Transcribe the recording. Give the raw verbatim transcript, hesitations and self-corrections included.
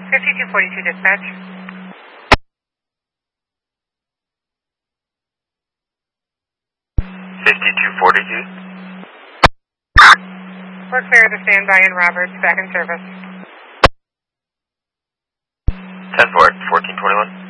fifty-two forty-two dispatch. fifty-two forty-two. We're clear to standby in Roberts, back in service. ten four, fourteen twenty-one.